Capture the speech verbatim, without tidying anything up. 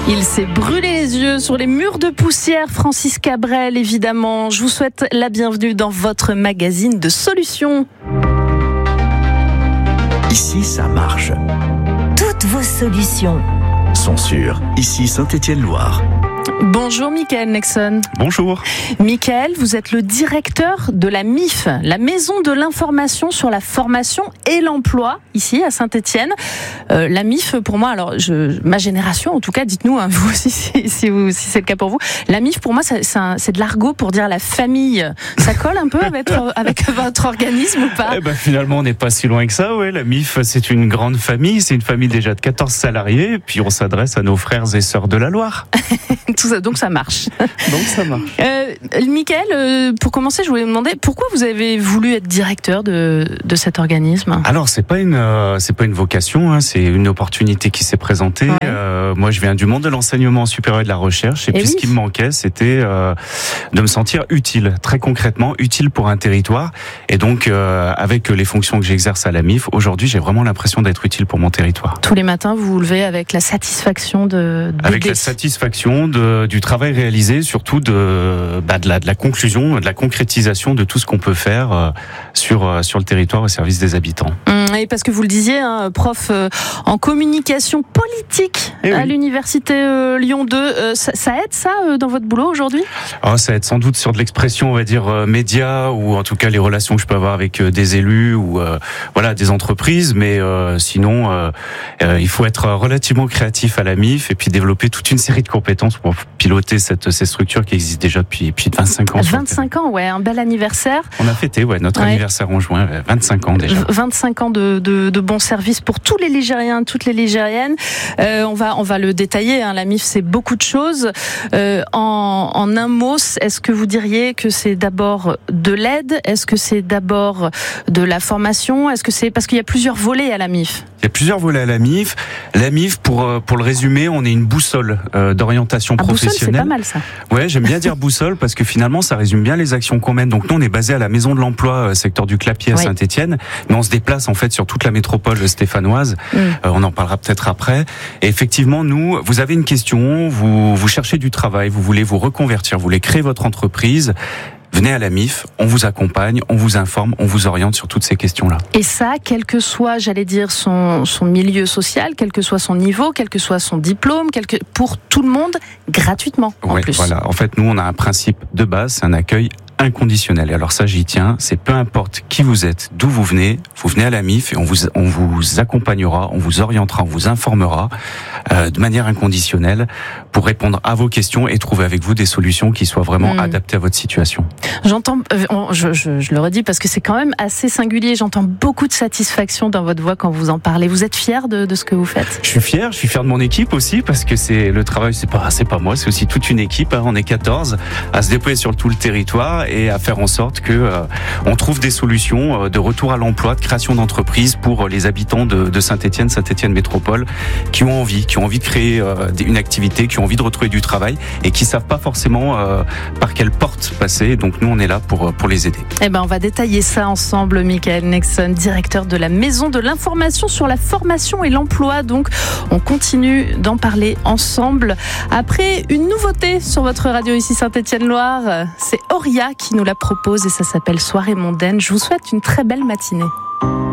Il s'est brûlé les yeux sur les murs de poussière, Francis Cabrel, évidemment. Je vous souhaite la bienvenue dans votre magazine de solutions. Ici, ça marche. Toutes vos solutions sont sur Ici Saint-Étienne-Loire. Bonjour Michael Nexon. Bonjour. Michael, vous êtes le directeur de la M I F, la Maison de l'information sur la formation et l'emploi, ici à Saint-Étienne. Euh, la M I F, pour moi, alors je, ma génération en tout cas, dites-nous, hein, vous aussi, si, si, vous, si c'est le cas pour vous, la M I F pour moi c'est, c'est, un, c'est de l'argot pour dire la famille. Ça colle un peu avec, avec votre organisme ou pas? Eh ben, finalement on n'est pas si loin que ça, ouais. La M I F c'est une grande famille, c'est une famille déjà de quatorze salariés, et puis on s'adresse à nos frères et sœurs de la Loire. Tout ça, donc ça marche. Donc ça marche. Euh, Michael, euh, pour commencer, je voulais vous demander pourquoi vous avez voulu être directeur de, de cet organisme. Alors c'est pas une euh, c'est pas une vocation, hein, c'est une opportunité qui s'est présentée. Ouais. Euh, moi, je viens du monde de l'enseignement supérieur et de la recherche, et, et puis oui. Ce qui me manquait, c'était euh, de me sentir utile, très concrètement utile pour un territoire. Et donc, euh, avec les fonctions que j'exerce à la M I F, aujourd'hui, j'ai vraiment l'impression d'être utile pour mon territoire. Tous les matins, vous vous levez avec la satisfaction de d'aider. Avec la satisfaction de, du travail réalisé, surtout de, bah, de, la, de la conclusion, de la concrétisation de tout ce qu'on peut faire euh, sur, euh, sur le territoire au service des habitants. Mmh, et parce que vous le disiez, hein, prof euh, en communication politique et à oui. l'université euh, Lyon deux, euh, ça, ça aide ça euh, dans votre boulot aujourd'hui? Oh, ça aide sans doute sur de l'expression, on va dire, euh, média, ou en tout cas les relations que je peux avoir avec euh, des élus ou euh, voilà, des entreprises, mais euh, sinon euh, euh, il faut être relativement créatif à la M I F et puis développer toute une série de compétences pour piloter cette, cette structure qui existe déjà depuis, depuis vingt-cinq ans. vingt-cinq ans, ouais, un bel anniversaire. On a fêté ouais, notre ouais. anniversaire en juin, vingt-cinq ans déjà. vingt-cinq ans de, de, de bons services pour tous les Ligériens, toutes les Ligériennes. Euh, on va, on va le détailler, hein, la M I F c'est beaucoup de choses. Euh, en, en un mot, est-ce que vous diriez que c'est d'abord de l'aide? Est-ce que c'est d'abord de la formation? Est-ce que c'est parce qu'il y a plusieurs volets à la M I F? Il y a plusieurs volets à la M I F. La M I F, pour, pour le résumer, on est une boussole euh, d'orientation ah, professionnelle. Boussole, c'est pas mal ça. Ouais, j'aime bien dire boussole parce que finalement, ça résume bien les actions qu'on mène. Donc nous, on est basé à la Maison de l'Emploi, secteur du Clapier à oui. Saint-Étienne, mais on se déplace en fait sur toute la métropole stéphanoise. Mm. Euh, on en parlera peut-être après. Et effectivement, nous, vous avez une question, vous, vous cherchez du travail, vous voulez vous reconvertir, vous voulez créer votre entreprise. Venez à la M I F, on vous accompagne, on vous informe, on vous oriente sur toutes ces questions-là. Et ça, quel que soit, j'allais dire, son, son milieu social, quel que soit son niveau, quel que soit son diplôme, quel que, pour tout le monde, gratuitement en ouais, plus. Voilà. En fait, nous, on a un principe de base, c'est un accueil inconditionnel. Et alors ça, j'y tiens, c'est peu importe qui vous êtes, d'où vous venez, vous venez à la M I F et on vous, on vous accompagnera, on vous orientera, on vous informera euh, de manière inconditionnelle pour répondre à vos questions et trouver avec vous des solutions qui soient vraiment mmh. adaptées à votre situation. J'entends, euh, je, je, je le redis parce que c'est quand même assez singulier, j'entends beaucoup de satisfaction dans votre voix quand vous en parlez. Vous êtes fier de, de ce que vous faites? Je suis fier, je suis fier de mon équipe aussi parce que c'est le travail, c'est pas, c'est pas moi, c'est aussi toute une équipe, hein, on est quatorze à se déployer sur tout le territoire et à faire en sorte que euh, on trouve des solutions euh, de retour à l'emploi, de création d'entreprises pour les habitants de, de Saint-Étienne, Saint-Étienne Métropole, qui ont envie, qui ont envie de créer euh, une activité, qui ont envie de retrouver du travail et qui savent pas forcément euh, par quelle porte passer. Donc nous, on est là pour pour les aider. Eh ben, on va détailler ça ensemble. Michael Nexon, directeur de la Maison de l'information sur la formation et l'emploi. Donc, on continue d'en parler ensemble après une nouveauté sur votre radio ici Saint-Étienne-Loire. C'est Auria qui nous la propose et ça s'appelle Soirée mondaine. Je vous souhaite une très belle matinée.